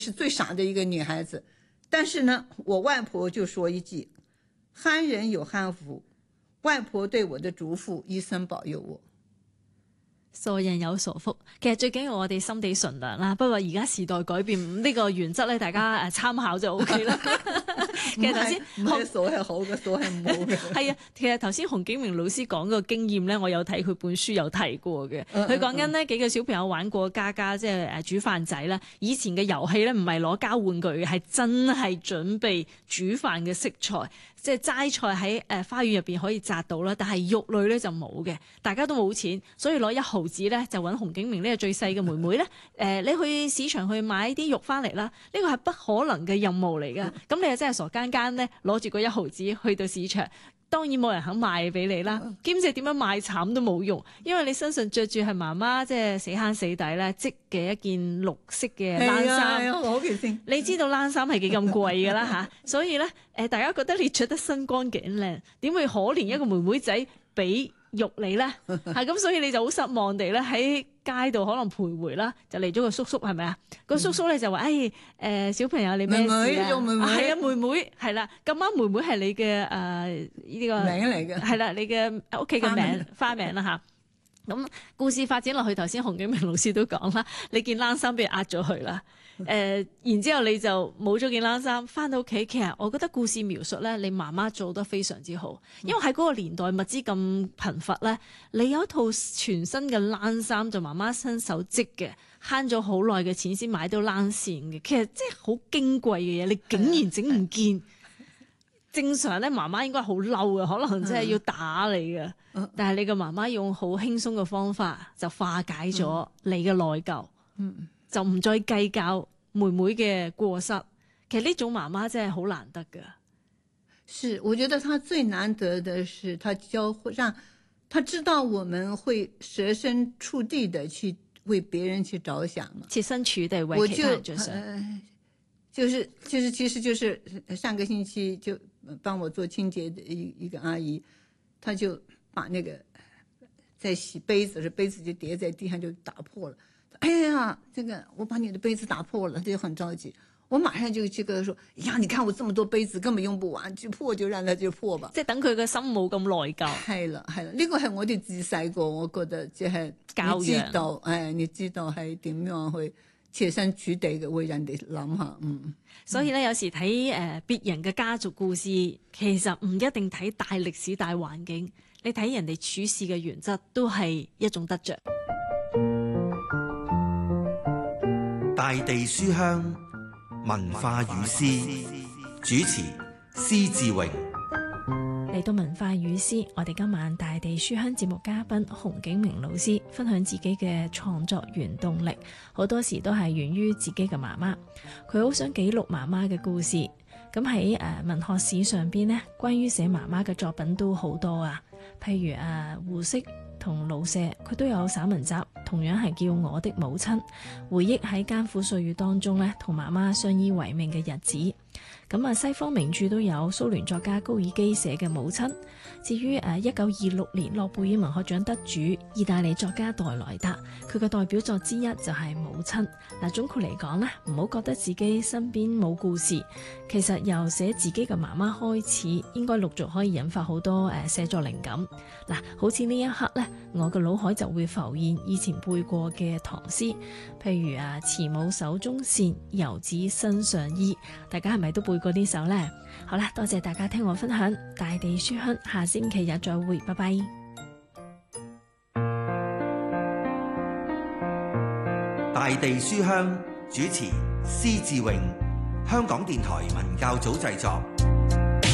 是最傻的一个女孩子，但是呢，我外婆就說一句：憨人有憨福。外婆對我的囑咐，一生保佑我。 傻人有傻福，其實最緊要我哋心地純良啦。不過而家時代改變，呢個原則咧，大家參考就 O K 啦。其實頭先唔係傻係好嘅，傻係唔好嘅。 係啊，其實頭先洪景明老師講個經驗咧，我有睇佢本書有提過嘅。佢講緊呢幾個小朋友玩過家家即係煮飯仔啦。以前嘅遊戲咧唔係攞交玩具，係真係準備煮飯嘅食材。即係齋菜喺花園入邊可以摘到啦，但係肉類咧就冇嘅，大家都冇錢，所以攞1毫子咧就揾洪景明呢個最細嘅妹妹咧，你去市場去買啲肉翻嚟啦，呢個係不可能嘅任務嚟㗎。咁你又真係傻更更咧攞住個1毫子去到市場。當然冇人肯賣俾你啦，兼且點樣賣慘都冇用，因為你身上着住係媽媽即係死慳死抵咧織嘅一件綠色嘅冷衫， 好奇先。你知道冷衫係幾咁貴㗎啦嚇，所以咧大家覺得你着得身光頸靚，點會可憐一個妹妹仔俾肉你咧？係咁，所以你就好失望地咧喺街度可能徘徊啦，就嚟咗個叔叔係咪啊？個叔叔咧就話：小朋友你咩事啊？ 妹妹做妹妹係啊，妹妹係啦，咁啱妹妹係你嘅呢個名嚟嘅， 係啦，你嘅屋企嘅名花名啦嚇。咁故事發展落去，頭先洪景明老師都講啦，你件冷衫俾人呃咗佢啦，然之後你就冇咗件冷衫，翻到屋企。其實我覺得故事描述咧，你媽媽做得非常之好，因為喺嗰個年代物資咁貧乏咧，你有一套全新嘅冷衫就媽媽親手織嘅，慳咗好耐嘅錢先買到冷線嘅，其實即係好矜貴嘅嘢，你竟然整唔見。正常咧，媽媽應該好嬲嘅，可能真係要打你嘅。但係你個媽媽用好輕鬆嘅方法就化解咗你嘅內疚，就唔再計較妹妹嘅過失。其實呢種媽媽真係好難得㗎。 是，我覺得她最難得的是，她讓她知道我們會設身處地的去為別人去着想嘛， 設身處地為其他人着想。 其實就是上個星期就幫我做清潔的一個阿姨，她就把那個在洗杯子，杯子就跌在地上就打破了。哎呀，這個我把你的杯子打破了，她就很着急。我馬上就去跟佢說：呀，你看我這麼多杯子根本用不完，就破就讓它就破吧。 即係等佢個心冇咁內疚。 係啦，呢個係我哋自細個，我覺得即係教養。 你知道係點樣去設身處地嘅為人哋諗下。 所以咧，有時睇別人嘅家族故事，其實唔一定睇大歷史大環境，你睇人哋處事嘅原則都係一種得着。 大地書香文化與詩，主持施志榮。 嚟到文化與詩，我哋今晚大地書香節目嘉賓洪景明老師分享自己嘅創作原動力，好多時都係源於自己嘅媽媽。佢好想記錄媽媽嘅故事。咁喺文學史上邊呢，關於寫媽媽嘅作品都好多啊。譬如胡適同盧舍，佢都有散文集，同樣係叫我的母親，回憶喺艱苦歲月當中呢，同媽媽相依為命嘅日子。咁西方名著都有蘇聯作家高爾基寫嘅《母親》。至於1926年諾貝爾文學獎得主意大利作家代萊特，佢嘅代表作之一就係《母親》。總括嚟講呢，唔好覺得自己身邊冇故事，其實由寫自己嘅媽媽開始，應該陸續可以引發好多寫作靈感。好似呢一刻呢，我嘅腦海就會浮現以前背過嘅唐詩，譬如慈母手中線，遊子身上衣。大家係咪都背過呢首呢？好啦，多謝大家聽我分享大地書香，下星期日再會，拜拜。 大地書香主持施志榮，香港電台文教組製作。